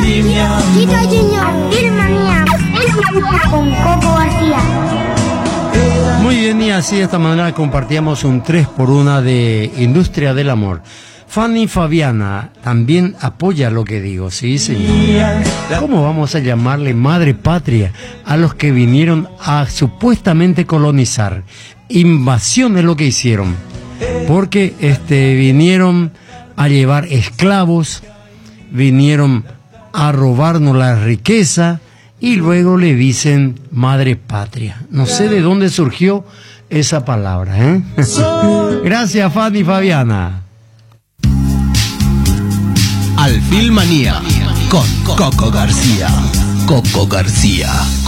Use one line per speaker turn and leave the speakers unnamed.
Con Coco García.
Muy bien, y así de esta manera compartíamos un 3x1 de Industria del Amor. Fanny Fabiana también apoya lo que digo, sí señor. ¿Cómo vamos a llamarle madre patria a los que vinieron a supuestamente colonizar? Invasión es lo que hicieron, porque vinieron a llevar esclavos, vinieron a robarnos la riqueza y luego le dicen madre patria. No sé de dónde surgió esa palabra, ¿eh? Gracias, Fanny Fabiana.
Al Filmanía con Coco García. Coco García.